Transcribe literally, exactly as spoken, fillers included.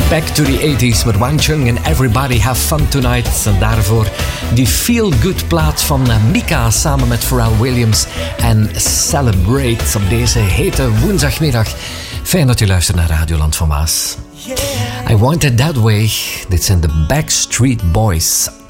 Back to the eighties met Wang Chung en Everybody Have Fun Tonight. En daarvoor die feel-good plaat van Mika samen met Pharrell Williams en Celebrate op deze hete woensdagmiddag. Fijn dat u luistert naar Radioland van Maas. I Want It That Way. Dit zijn de Backstreet Boys.